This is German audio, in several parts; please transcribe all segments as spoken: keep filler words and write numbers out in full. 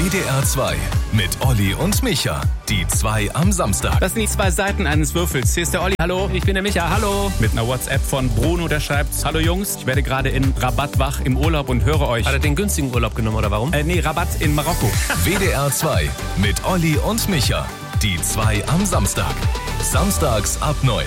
W D R zwei mit Olli und Micha. Die zwei am Samstag. Das sind die zwei Seiten eines Würfels. Hier ist der Olli. Hallo, ich bin der Micha. Hallo. Mit einer WhatsApp von Bruno, der schreibt: Hallo Jungs, ich werde gerade in Rabat wach im Urlaub und höre euch. Hat er den günstigen Urlaub genommen oder warum? Äh, nee, Rabat in Marokko. W D R zwei mit Olli und Micha. Die zwei am Samstag. Samstags ab neun.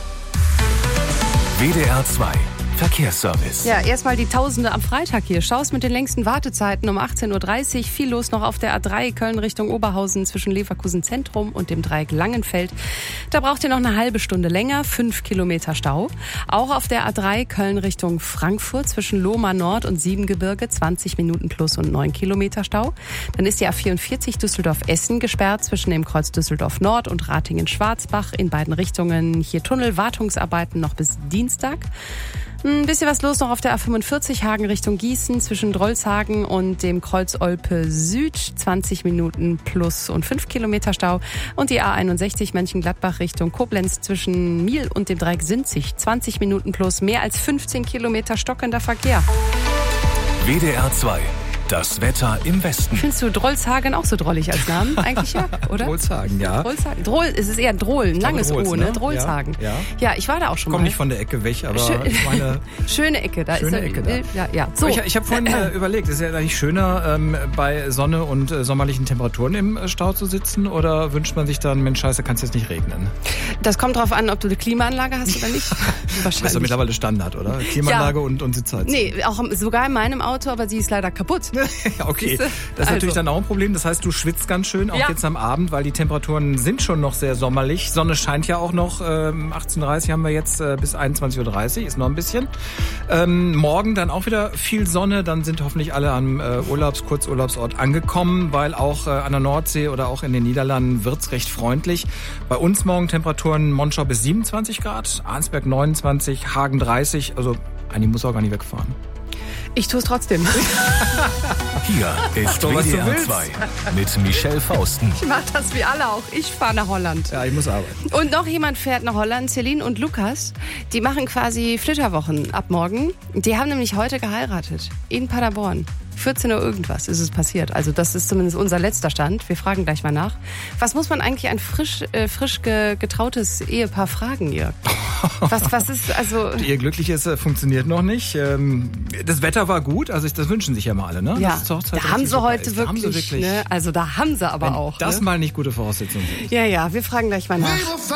W D R zwei Verkehrsservice. Ja, erstmal die Tausende am Freitag hier. Staus mit den längsten Wartezeiten um achtzehn Uhr dreißig. Viel los noch auf der A drei Köln Richtung Oberhausen zwischen Leverkusen Zentrum und dem Dreieck Langenfeld. Da braucht ihr noch eine halbe Stunde länger, fünf Kilometer Stau. Auch auf der A drei Köln Richtung Frankfurt zwischen Lohmar Nord und Siebengebirge zwanzig Minuten plus und neun Kilometer Stau. Dann ist die A vierundvierzig Düsseldorf-Essen gesperrt zwischen dem Kreuz Düsseldorf Nord und Ratingen-Schwarzbach in beiden Richtungen. Hier Tunnelwartungsarbeiten noch bis Dienstag. Ein bisschen was los noch auf der A fünfundvierzig Hagen Richtung Gießen zwischen Drolshagen und dem Kreuz Olpe Süd. zwanzig Minuten plus und fünf Kilometer Stau. Und die A einundsechzig Mönchengladbach Richtung Koblenz zwischen Miel und dem Dreieck Sinzig. zwanzig Minuten plus mehr als fünfzehn Kilometer stockender Verkehr. W D R zwei. Das Wetter im Westen. Findest du Drolshagen auch so drollig als Namen? Eigentlich ja, oder? Drolshagen, ja. Drolshagen. Drohl, es ist eher Drohl, ein langes Drolls, O, ne? ne? Drolshagen. Ja, ja. ja, ich war da auch schon Komm mal. nicht von der Ecke weg, aber Schön, ich meine... schöne Ecke, da schöne ist Ecke da. Ja, ja. So. Ich, ich habe vorhin äh, überlegt, ist es ja eigentlich schöner, ähm, bei Sonne und äh, sommerlichen Temperaturen im äh, Stau zu sitzen, oder wünscht man sich dann, Mensch, scheiße, kann es jetzt nicht regnen? Das kommt drauf an, ob du eine Klimaanlage hast oder nicht. Wahrscheinlich. Das ist doch mittlerweile Standard, oder? Klimaanlage ja. und, und Sitzheizung. Nee, auch sogar in meinem Auto, aber sie ist leider kaputt. Okay, Siehste? das ist Also. natürlich dann auch ein Problem. Das heißt, du schwitzt ganz schön, auch Ja. jetzt am Abend, weil die Temperaturen sind schon noch sehr sommerlich. Sonne scheint ja auch noch. Ähm, achtzehn Uhr dreißig haben wir jetzt äh, bis einundzwanzig Uhr dreißig, ist noch ein bisschen. Ähm, morgen dann auch wieder viel Sonne. Dann sind hoffentlich alle am äh, Urlaubs-, Kurzurlaubsort angekommen, weil auch äh, an der Nordsee oder auch in den Niederlanden wird's recht freundlich. Bei uns morgen Temperaturen Monschau bis siebenundzwanzig Grad, Arnsberg neunundzwanzig, Hagen dreißig. Also eigentlich muss auch gar nicht wegfahren. Ich tue es trotzdem. Hier ist doch, was W D du R willst. zwei mit Michelle Fausten. Ich mache das wie alle auch. Ich fahre nach Holland. Ja, ich muss arbeiten. Und noch jemand fährt nach Holland, Celine und Lukas. Die machen quasi Flitterwochen ab morgen. Die haben nämlich heute geheiratet. In Paderborn. vierzehn Uhr irgendwas ist es passiert. Also das ist zumindest unser letzter Stand. Wir fragen gleich mal nach. Was muss man eigentlich ein frisch, äh, frisch ge- getrautes Ehepaar fragen, Jörg? Was, was ist, also... Und ihr Glückliches äh, funktioniert noch nicht. Ähm, das Wetter war gut, also ich, das wünschen sich ja mal alle, ne? Ja, Dass es zur Hochzeit da haben richtig sie super heute ist. Da haben wirklich, sie wirklich, ne? Also da haben sie aber wenn auch. das ne? mal nicht gute Voraussetzungen sind. Ja, ja, wir fragen gleich mal nach.